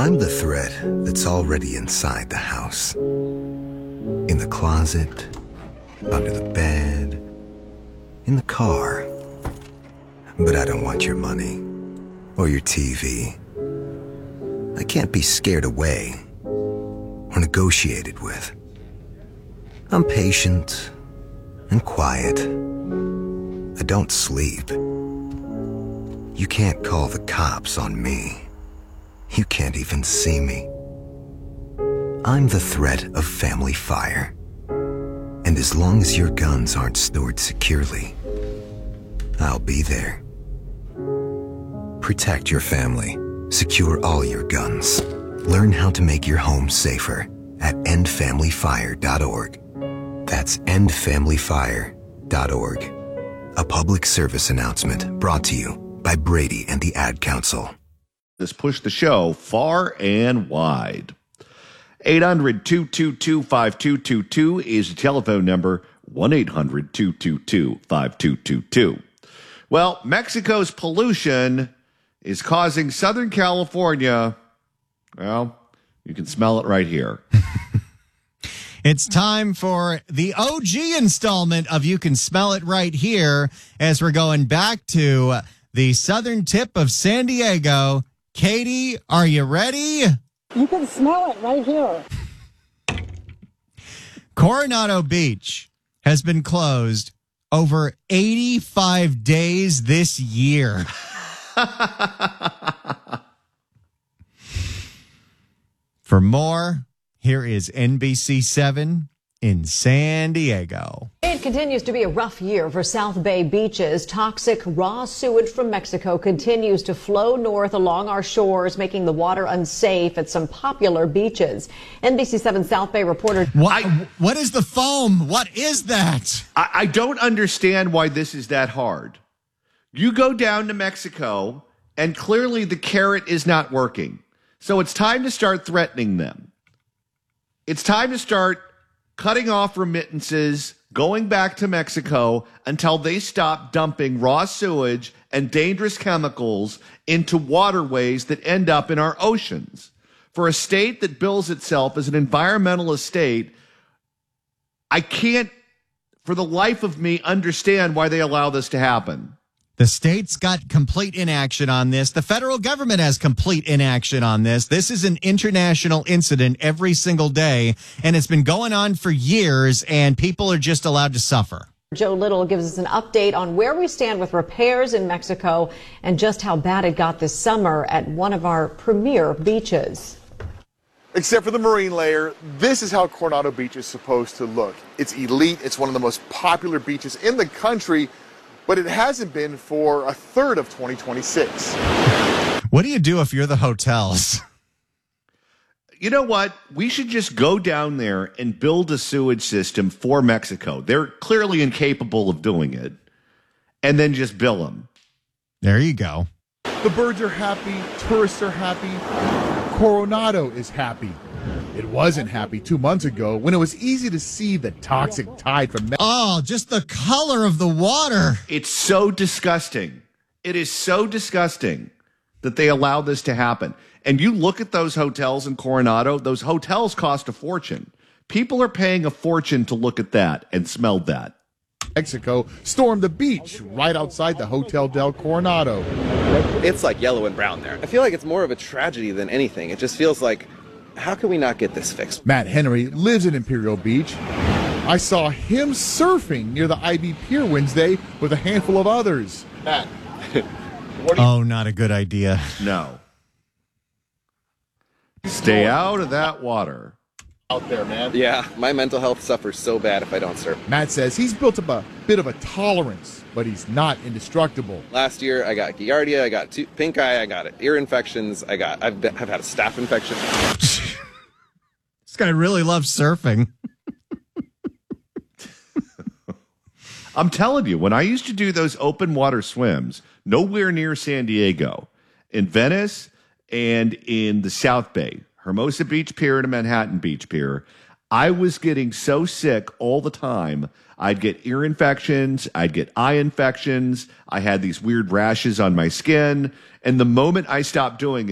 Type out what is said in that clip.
I'm the thread that's already inside the house. In the closet, under the bed, in the car. But I don't want your money or your TV. I can't be scared away or negotiated with. I'm patient and quiet. I don't sleep. You can't call the cops on me. You can't even see me. I'm the threat of family fire. And as long as your guns aren't stored securely, I'll be there. Protect your family. Secure all your guns. Learn how to make your home safer at endfamilyfire.org. That's endfamilyfire.org. A public service announcement brought to you by Brady and the Ad Council. This push the show far and wide. 800-222-5222 is the telephone number, 1-800-222-5222. Well, Mexico's pollution is causing Southern California, well, you can smell it right here. It's time for the OG installment of You Can Smell It Right Here as we're going back to the southern tip of San Diego. Katie, are you ready? You can smell it right here. Coronado Beach has been closed over 85 days this year. For more, here is NBC7 in San Diego. It continues to be a rough year for South Bay beaches. Toxic raw sewage from Mexico continues to flow north along our shores, making the water unsafe at some popular beaches. NBC7 South Bay reporter... What is the foam? What is that? I don't understand why this is that hard. You go down to Mexico, and clearly the carrot is not working. So it's time to start threatening them. It's time to start cutting off remittances, going back to Mexico until they stop dumping raw sewage and dangerous chemicals into waterways that end up in our oceans. For a state that bills itself as an environmentalist state, I can't, for the life of me, understand why they allow this to happen. The state's got complete inaction on this. The federal government has complete inaction on this. This is an international incident every single day, and it's been going on for years, and people are just allowed to suffer. Joe Little gives us an update on where we stand with repairs in Mexico and just how bad it got this summer at one of our premier beaches. Except for the marine layer, this is how Coronado Beach is supposed to look. It's elite. It's one of the most popular beaches in the country, but it hasn't been for a third of 2026. What do you do if you're the hotels? You know what? We should just go down there and build a sewage system for Mexico. They're clearly incapable of doing it. And then just bill them. There you go. The birds are happy. Tourists are happy. Coronado is happy. It wasn't happy 2 months ago when it was easy to see the toxic tide from Mexico. Oh, just the color of the water. It's so disgusting. It is so disgusting that they allow this to happen. And you look at those hotels in Coronado, those hotels cost a fortune. People are paying a fortune to look at that and smell that. Mexico stormed the beach right outside the Hotel del Coronado. It's like yellow and brown there. I feel like it's more of a tragedy than anything. It just feels like, how can we not get this fixed? Matt Henry lives in Imperial Beach. I saw him surfing near the Ivy Pier Wednesday with a handful of others. Matt, not a good idea. No. Stay out of that water. Out there, man. Yeah, my mental health suffers so bad if I don't surf. Matt says he's built up a bit of a tolerance, but he's not indestructible. Last year, I got Giardia, I got pink eye, I got ear infections, I've had a staph infection. This guy really loves surfing. I'm telling you, when I used to do those open water swims, nowhere near San Diego, in Venice and in the South Bay, Hermosa Beach Pier and Manhattan Beach Pier, I was getting so sick all the time. I'd get ear infections. I'd get eye infections. I had these weird rashes on my skin. And the moment I stopped doing